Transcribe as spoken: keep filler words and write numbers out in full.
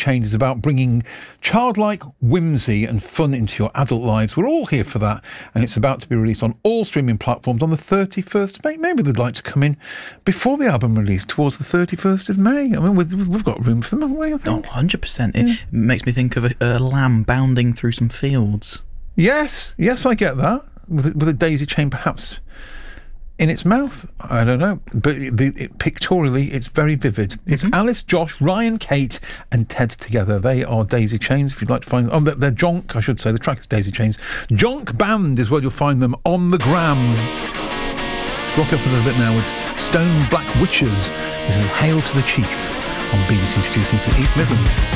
Chains is about bringing childlike whimsy and fun into your adult lives. We're all here for that, and it's about to be released on all streaming platforms on the thirty-first of May. Maybe they'd like to come in before the album release, towards the thirty-first of May. I mean, we've, we've got room for them, haven't we, I think? Oh, one hundred percent. It yeah. makes me think of a, a lamb bounding through some fields. Yes, yes, I get that. With, with a daisy chain perhaps in its mouth. I don't know. But it, it, pictorially, it's very vivid. Mm-hmm. It's Alice, Josh, Ryan, Kate and Ted together. They are Daisy Chains, if you'd like to find them. Oh, they're, they're Jonk, I should say. The track is Daisy Chains. Jonk Band is where you'll find them on the gram. Let's rock up a little bit now with Stone Black Witches. This is Hail to the Chief on B B C Introducing for East Midlands.